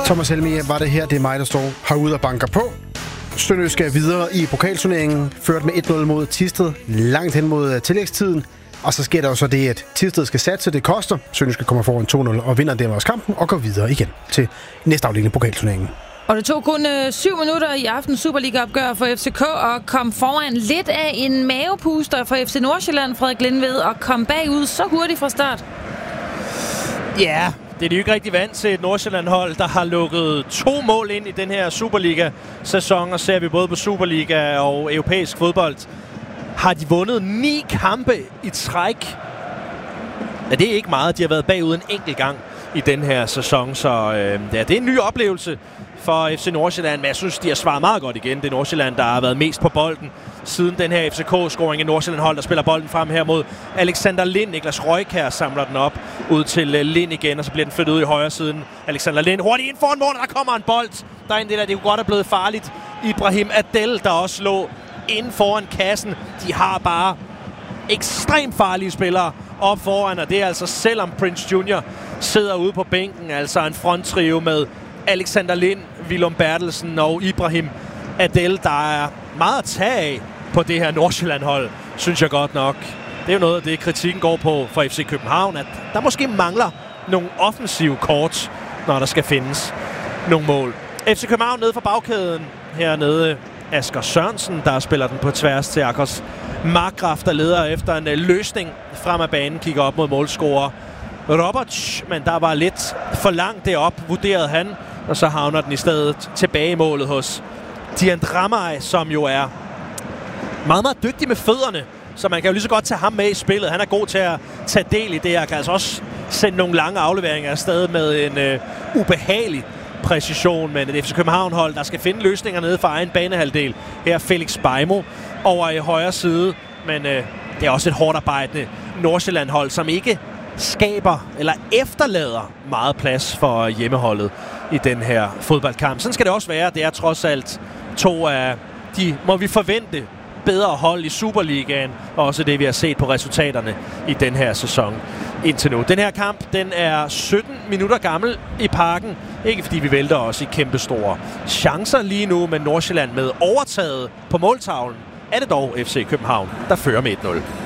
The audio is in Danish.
Thomas Helmig, var det her, det er mig, der står herude og banker på. Sønderjysk skal videre i pokalturneringen, ført med 1-0 mod Thisted, langt hen mod tillægstiden. Og så sker der jo så det, at Thisted skal satse, det koster. Sønderjysk kommer foran 2-0 og vinder dermed også kampen og går videre igen til næste afdeling i pokalturneringen. Og det tog kun 7 minutter i aftens Superliga-opgør for FCK og kom foran lidt af en mavepuster for FC Nordsjælland, Frederik Lindved, og kom bagud så hurtigt fra start. Ja, det er de jo ikke rigtig vant til et Nordsjælland-hold, der har lukket 2 mål ind i den her Superliga-sæson, og ser vi både på Superliga og europæisk fodbold, har de vundet 9 kampe i træk. Ja, det er ikke meget. De har været bagud en enkelt gang i den her sæson, så ja, det er en ny oplevelse for FC Nordsjælland, men jeg synes, de har svaret meget godt igen. Det er Nordsjælland, der har været mest på bolden siden den her FCK-scoring. En Nordsjælland-hold, der spiller bolden frem her mod Alexander Lind. Niklas Røykær samler den op ud til Lind igen, og så bliver den flyttet ud i højre siden. Alexander Lind hurtigt ind foran målet, der kommer en bold. Der er en del af det kunne godt have blevet farligt. Ibrahim Adel, der også lå inden foran kassen. De har bare ekstremt farlige spillere op foran, og det er altså selvom Prince Junior sidder ude på bænken, altså en fronttrio med Alexander Lind, Willum Bertelsen og Ibrahim Adel, der er meget at tage af på det her Nordsjælland-hold, synes jeg godt nok. Det er jo noget af det, kritikken går på for FC København, at der måske mangler nogle offensive kort, når der skal findes nogle mål. FC København nede for bagkæden hernede. Asger Sørensen, der spiller den på tværs til Akos Markgraf, der leder efter en løsning frem af banen, kigger op mod målscorer Roberts, men der var lidt for langt derop, vurderede han, og så havner den i stedet tilbage i målet hos Dian Dramay, som jo er meget, meget dygtig med fødderne, så man kan jo lige så godt tage ham med i spillet. Han er god til at tage del i det, og kan altså også sende nogle lange afleveringer afsted med en ubehagelig præcision, men et FC København-hold, der skal finde løsninger nede for egen banehalvdel. Her er Felix Beimo over i højre side, men det er også et hårdt arbejdende Nordsjælland-hold, som ikke skaber eller efterlader meget plads for hjemmeholdet i den her fodboldkamp. Sådan skal det også være. Det er trods alt 2 af de, må vi forvente, bedre hold i Superligaen, og også det, vi har set på resultaterne i den her sæson indtil nu. Den her kamp, den er 17 minutter gammel i Parken. Ikke fordi vi vælter os i kæmpestore chancer lige nu, men Nordsjælland med overtaget på måltavlen er det dog FC København, der fører med 1-0.